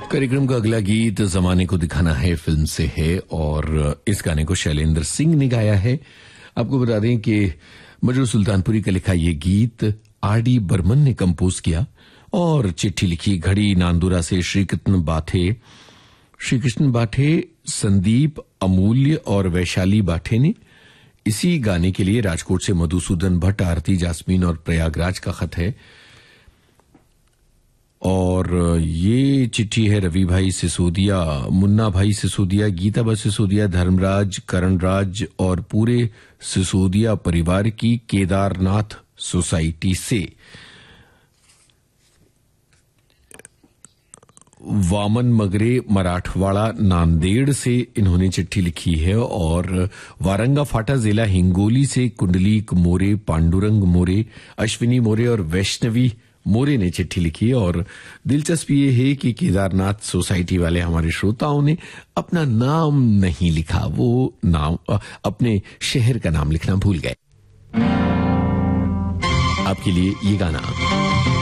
कार्यक्रम का अगला गीत जमाने को दिखाना है फिल्म से है और इस गाने को शैलेंद्र सिंह ने गाया है। आपको बता दें कि मजरू सुल्तानपुरी का लिखा ये गीत आर.डी. बर्मन ने कंपोज किया और चिट्ठी लिखी घड़ी नांदुरा से श्री कृष्ण बाठे, संदीप, अमूल्य और वैशाली बाठे ने। इसी गाने के लिए राजकोट से मधुसूदन भट्ट, आरती जास्मीन और प्रयागराज का खत है और ये चिट्ठी है रवि भाई सिसोदिया, मुन्ना भाई सिसोदिया, गीताबा सिसोदिया, धर्मराज, करणराज और पूरे सिसोदिया परिवार की केदारनाथ सोसाइटी से। वामन मगरे मराठवाड़ा नांदेड़ से इन्होंने चिट्ठी लिखी है और वारंगा फाटा जिला हिंगोली से कुंडलीक मोरे, पांडुरंग मोरे, अश्विनी मोरे और वैष्णवी मोरे ने चिट्ठी लिखी। और दिलचस्प ये है कि केदारनाथ सोसाइटी वाले हमारे श्रोताओं ने अपना नाम नहीं लिखा, वो नाम अपने शहर का नाम लिखना भूल गए। आपके लिए ये गाना